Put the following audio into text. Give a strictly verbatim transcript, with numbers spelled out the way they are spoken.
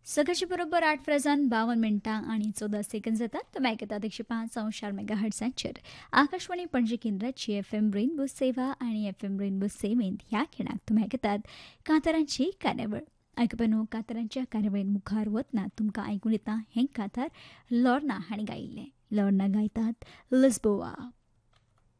सकाळची बरोबर आठ वाजून बावन्न मिनटां आणि चौदा सेकंद जातात. तुम्ही ऐकतात एकशे पाच अंशार मेगा हर्ट्झांचेर आकाशवाणी पणजी केंद्राची एफ एम रेनबो सेवा आणि एफ एम रेनबो सेवेंत ह्या खिणाक तुम्ही ऐकतात कांतारांची कार्यावळ. आयकुपानो कांतारांच्या कार्यावळीन मुखार वतना तुमकां आयकून येता हें कांतार लॉर्ना हांणी गायिल्लें. लॉर्ना गायतात लिस्बोआ.